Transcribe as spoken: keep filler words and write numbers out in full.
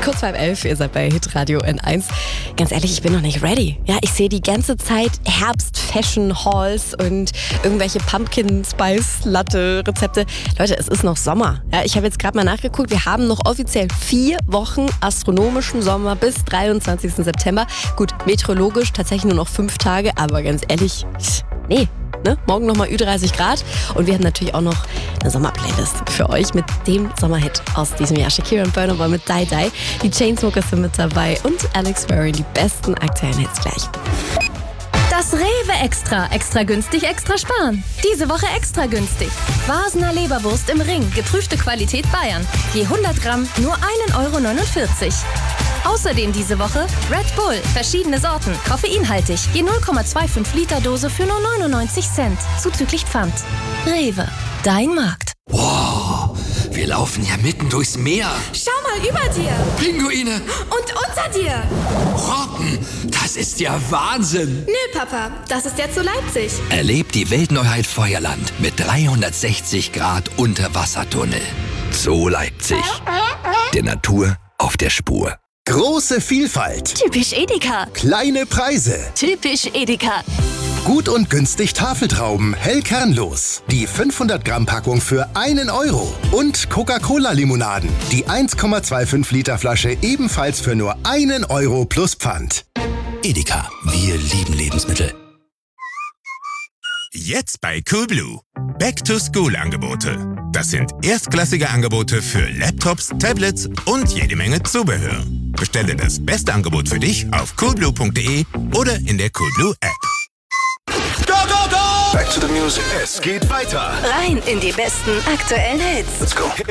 Kurz vor elf, ihr seid bei Hitradio N eins. Ganz ehrlich, ich bin noch nicht ready. Ja, ich sehe die ganze Zeit Herbst-Fashion-Halls und irgendwelche Pumpkin-Spice-Latte-Rezepte. Leute, es ist noch Sommer. Ja, ich habe jetzt gerade mal nachgeguckt. Wir haben noch offiziell vier Wochen astronomischen Sommer bis dreiundzwanzigsten September. Gut, meteorologisch tatsächlich nur noch fünf Tage, aber ganz ehrlich, nee. Ne? Morgen nochmal Ü dreißig Grad und wir haben natürlich auch noch eine Sommerplaylist für euch mit dem Sommerhit aus diesem Jahr. Shakira und Burna Boy mit Die Die. Die Chainsmokers sind mit dabei und Alex Murray, die besten aktuellen Hits gleich. Das Rewe Extra. Extra günstig, extra sparen. Diese Woche extra günstig. Vasener Leberwurst im Ring. Geprüfte Qualität Bayern. Je hundert Gramm nur ein Euro neunundvierzig. Außerdem diese Woche Red Bull. Verschiedene Sorten. Koffeinhaltig. Je null Komma fünfundzwanzig Liter Dose für nur neunundneunzig Cent. Zuzüglich Pfand. Rewe. Dein Markt. Wow, wir laufen ja mitten durchs Meer. Schau mal über dir. Pinguine. Und unter dir. Robben, das ist ja Wahnsinn. Nö, Papa, das ist jetzt so Leipzig. Erlebt die Weltneuheit Feuerland mit dreihundertsechzig Grad Unterwassertunnel. Zoo Leipzig. Der Natur auf der Spur. Große Vielfalt. Typisch Edeka. Kleine Preise. Typisch Edeka. Gut und günstig Tafeltrauben, hell kernlos. Die fünfhundert Gramm Packung für einen Euro. Und Coca-Cola-Limonaden. Die eins Komma fünfundzwanzig Liter Flasche ebenfalls für nur einen Euro plus Pfand. Edeka, wir lieben Lebensmittel. Jetzt bei Coolblue. Back-to-School-Angebote. Das sind erstklassige Angebote für Laptops, Tablets und jede Menge Zubehör. Bestelle das beste Angebot für dich auf coolblue punkt de oder in der Coolblue App. Go, go, go! Back to the music. Es geht weiter. Rein in die besten aktuellen Hits. Let's go.